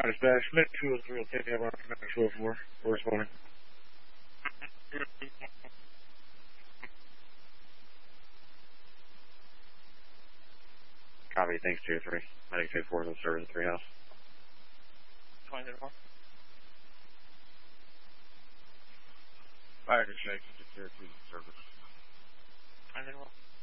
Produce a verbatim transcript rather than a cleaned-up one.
Alright, dispatch. Schmidt two oh three will take that one from two oh four. We're responding. Copy, thanks, two oh three. Medic two four is on service at three house. twenty four. Fire to check, two oh two is on service. twenty four.